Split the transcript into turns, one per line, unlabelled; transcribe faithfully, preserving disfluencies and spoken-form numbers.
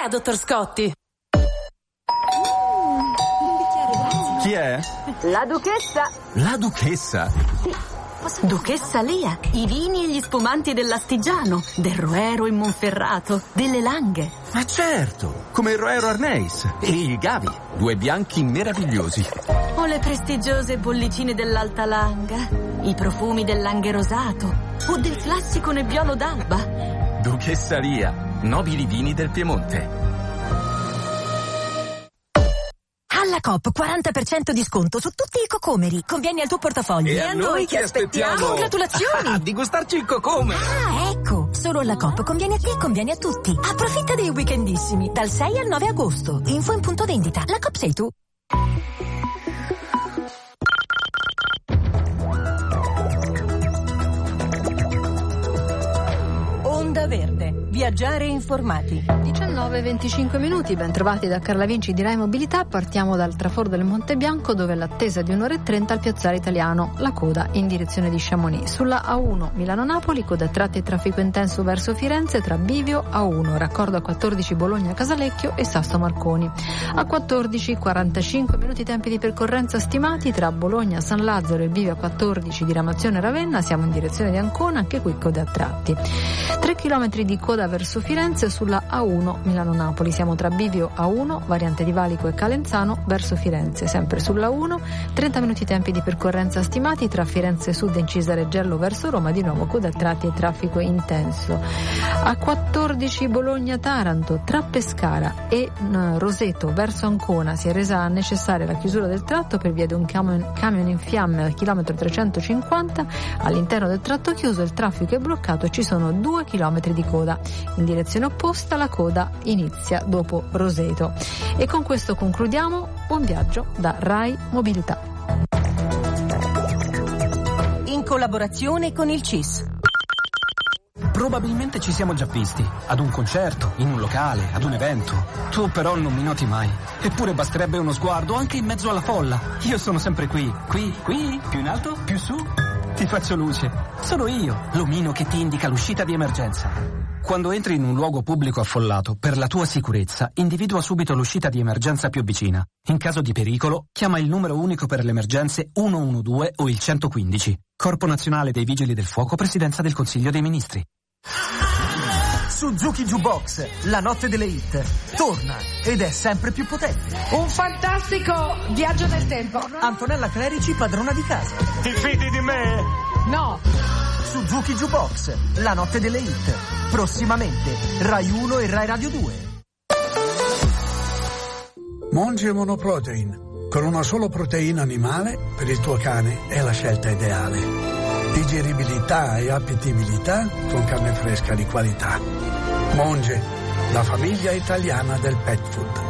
dottor Scotti.
Chi è?
La duchessa.
La duchessa?
Sì.
Duchessa Lea, i vini e gli spumanti dell'Astigiano, del Roero in Monferrato, delle Langhe.
Ma certo, come il Roero Arneis e i Gavi, due bianchi meravigliosi.
O le prestigiose bollicine dell'Alta Langa, i profumi del Langhe Rosato o del classico Nebbiolo d'Alba.
Duchessa Lea, nobili vini del Piemonte.
Alla Coop quaranta per cento di sconto su tutti i cocomeri. Conviene al tuo portafoglio.
E, e a noi che aspettiamo?
Congratulazioni!
Ah, di gustarci il cocome!
Ah, ecco! Solo alla Coop conviene a te e conviene a tutti. Approfitta dei weekendissimi dal sei al nove agosto. Info in punto vendita. La Coop sei tu. Onda Verde. Viaggiare informati.
diciannove e venticinque minuti, ben trovati da Carla Vinci di Rai Mobilità. Partiamo dal traforo del Monte Bianco, dove l'attesa di un'ora e trenta al piazzale Italiano, la coda in direzione di Chamonix. Sulla A uno Milano-Napoli, coda a tratti e traffico intenso verso Firenze tra Bivio A uno, raccordo a quattordici Bologna-Casalecchio e Sasso Marconi. A quattordici quarantacinque minuti tempi di percorrenza stimati tra Bologna-San Lazzaro e Bivio a quattordici Diramazione-Ravenna, siamo in direzione di Ancona, anche qui coda a tratti. tre chilometri di coda verso Firenze sulla A uno Milano-Napoli, siamo tra Bivio A uno, variante di Valico e Calenzano verso Firenze, sempre sulla uno, trenta minuti tempi di percorrenza stimati tra Firenze Sud e Incisa Reggello verso Roma, di nuovo coda a tratti e traffico intenso. A quattordici Bologna-Taranto tra Pescara e uh, Roseto verso Ancona si è resa necessaria la chiusura del tratto per via di un camion, camion in fiamme al chilometro trecentocinquanta. All'interno del tratto chiuso il traffico è bloccato e ci sono due chilometri di coda. In direzione opposta la coda inizia dopo Roseto. E con questo concludiamo. Buon viaggio da Rai Mobilità.
In collaborazione con il C I S.
Probabilmente ci siamo già visti, ad un concerto, in un locale, ad un evento. Tu però non mi noti mai. Eppure basterebbe uno sguardo anche in mezzo alla folla. Io sono sempre qui, qui, qui, più in alto, più su. Ti faccio luce. Sono io, l'omino che ti indica l'uscita di emergenza. Quando entri in un luogo pubblico affollato, per la tua sicurezza, individua subito l'uscita di emergenza più vicina. In caso di pericolo, chiama il numero unico per le emergenze uno uno due o il centoquindici. Corpo Nazionale dei Vigili del Fuoco, Presidenza del Consiglio dei Ministri.
Suzuki Jukebox, la notte delle hit, torna ed è sempre più potente.
Un fantastico viaggio nel tempo.
Antonella Clerici, padrona di casa.
Ti fidi di me?
No.
Suzuki Jukebox, la notte delle hit, prossimamente Rai uno e Rai Radio due.
Monge Monoprotein, con una solo proteina animale per il tuo cane è la scelta ideale. Digeribilità e appetibilità con carne fresca di qualità. Monge, la famiglia italiana del pet food.